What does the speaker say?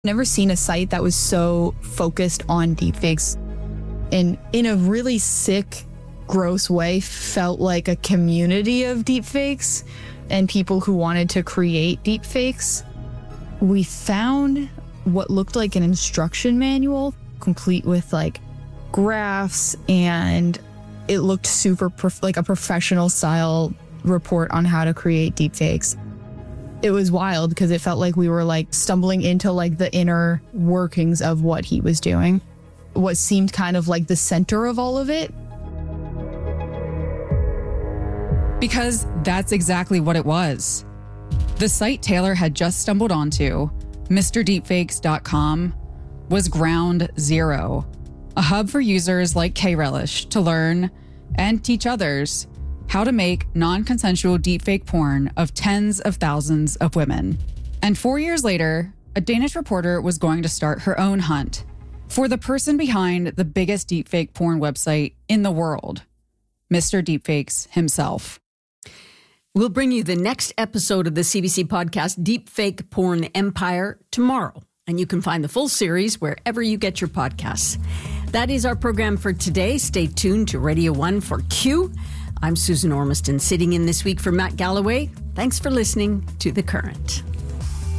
Never seen a site that was so focused on deepfakes, and in a really sick, gross way, felt like a community of deepfakes and people who wanted to create deepfakes. We found what looked like an instruction manual, complete with like graphs, and it looked super like a professional style report on how to create deepfakes. It was wild because it felt like we were like stumbling into like the inner workings of what he was doing, what seemed kind of like the center of all of it. Because that's exactly what it was. The site Taylor had just stumbled onto, MrDeepfakes.com, was ground zero, a hub for users like K-Relish to learn and teach others how to make non-consensual deepfake porn of tens of thousands of women. And 4 years later, a Danish reporter was going to start her own hunt for the person behind the biggest deepfake porn website in the world, Mr. Deepfakes himself. We'll bring you the next episode of the CBC podcast, Deepfake Porn Empire, tomorrow. And you can find the full series wherever you get your podcasts. That is our program for today. Stay tuned to Radio 1 for Q. I'm Susan Ormiston, sitting in this week for Matt Galloway. Thanks for listening to The Current.